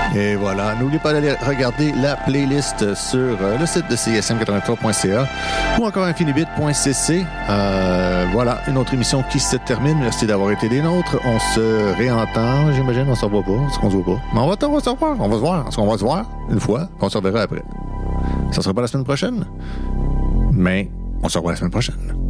Et voilà. N'oubliez pas d'aller regarder la playlist sur le site de CISM83.ca ou encore infinibit.cc. Voilà, une autre émission qui se termine. Merci d'avoir été des nôtres. On se réentend, j'imagine. On ne se revoit pas. Est-ce qu'on se voit pas? Mais on va se revoir. On va se voir. Est-ce qu'on va se voir une fois? On se reverra après. Ça sera pas la semaine prochaine. Mais on se revoit la semaine prochaine.